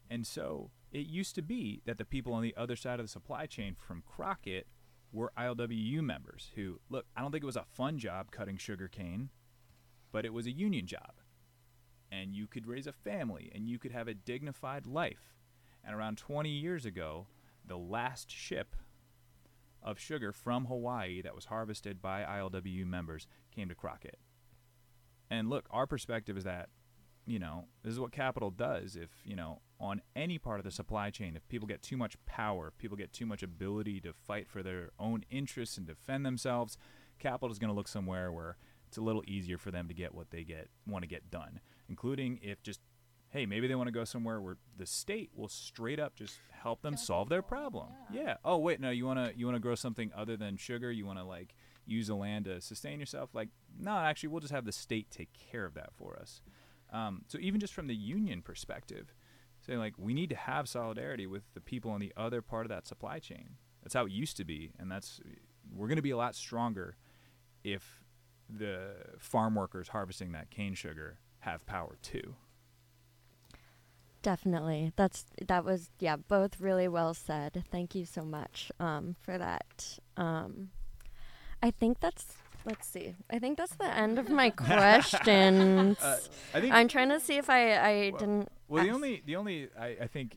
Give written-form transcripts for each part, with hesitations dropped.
And so it used to be that the people on the other side of the supply chain from Crockett were ILWU members who, look, I don't think it was a fun job cutting sugar cane, but it was a union job. And you could raise a family and you could have a dignified life. And around 20 years ago, the last ship of sugar from Hawaii that was harvested by ILWU members came to Crockett. And look, our perspective is that, this is what capital does. If, on any part of the supply chain, if people get too much power, if people get too much ability to fight for their own interests and defend themselves, capital is going to look somewhere where it's a little easier for them to get what they want to get done, including if just, hey, maybe they want to go somewhere where the state will straight up just help them solve their problem. Yeah. Oh, wait, no, you want to grow something other than sugar? You want to use the land to sustain yourself? No, actually, we'll just have the state take care of that for us. So even just from the union perspective, saying we need to have solidarity with the people on the other part of that supply chain. That's how it used to be, and we're going to be a lot stronger if the farm workers harvesting that cane sugar have power too. Definitely. That was both really well said. Thank you so much for that. I think let's see. I think that's the end of my questions. I'm trying to see if I didn't. Well, the only I think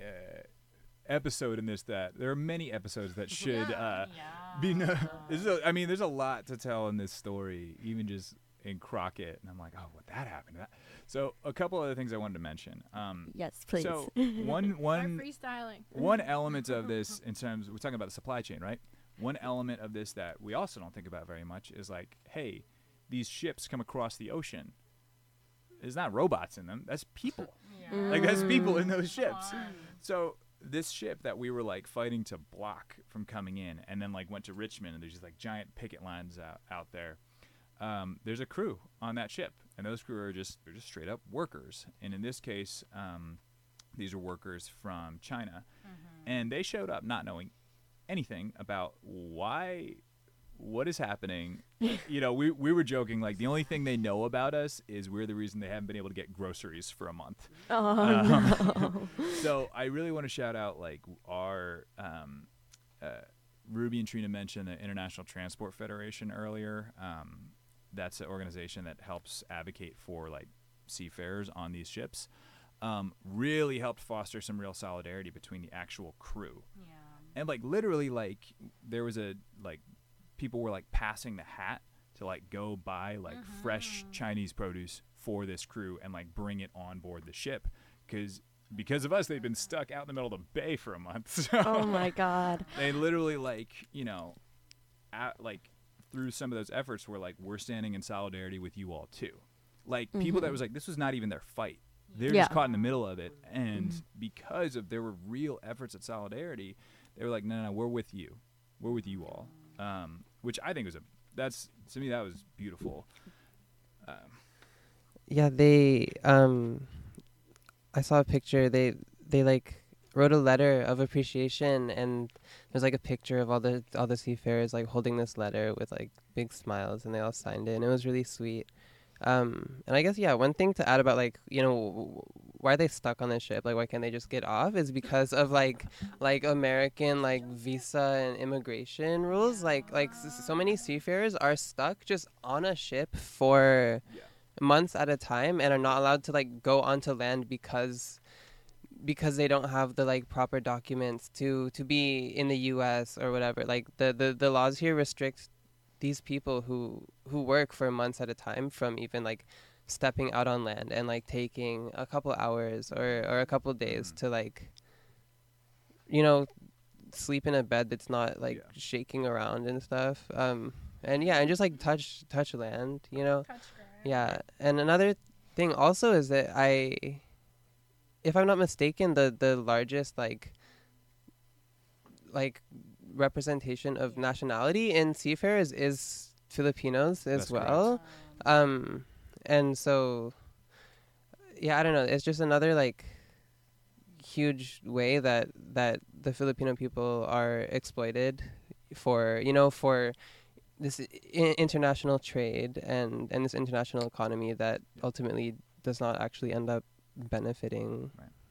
episode in this that there are many episodes that should be. There's a lot to tell in this story, even just in Crockett, and I'm like, oh, what that happened? So a couple other things I wanted to mention. Yes, please. So one freestyling. One element of this, in terms, we're talking about the supply chain, right? One element of this that we also don't think about very much is hey, these ships come across the ocean. There's not robots in them. That's people. Yeah. That's people in those ships. So this ship that we were fighting to block from coming in, and then went to Richmond, and there's just giant picket lines out there. There's a crew on that ship, and those crew they're just straight up workers. And in this case, these are workers from China, and they showed up not knowing anything about what is happening. We were joking, the only thing they know about us is we're the reason they haven't been able to get groceries for a month. No. So I really want to shout out our Ruby and Trina mentioned the International Transport Federation earlier. That's an organization that helps advocate for seafarers on these ships. Really helped foster some real solidarity between the actual crew. Yeah. And literally there was people were passing the hat to go buy fresh Chinese produce for this crew and bring it on board the ship because of us they've been stuck out in the middle of the bay for a month. So oh my God. They literally through some of those efforts were we're standing in solidarity with you all too. People that was this was not even their fight. They're just caught in the middle of it, and because of there were real efforts at solidarity, they were no, we're with you. We're with you all. Which I think to me that was beautiful. They I saw a picture. They wrote a letter of appreciation, and there's a picture of all the seafarers holding this letter with big smiles, and they all signed it, and it was really sweet. And I guess one thing to add about why are they stuck on this ship? Why can't they just get off? Is because of American visa and immigration rules. So many seafarers are stuck just on a ship for months at a time and are not allowed to go onto land because they don't have the proper documents to be in the U.S. or whatever. The laws here restrict these people who work for months at a time from even stepping out on land and taking a couple hours or a couple days to sleep in a bed that's not shaking around and stuff. And just touch land, Touch grass. Yeah. And another thing also is that if I'm not mistaken, the largest representation of nationality in seafarers is Filipinos as well. And so I don't know, it's just another huge way that the Filipino people are exploited for this international trade and this international economy that ultimately does not actually end up benefiting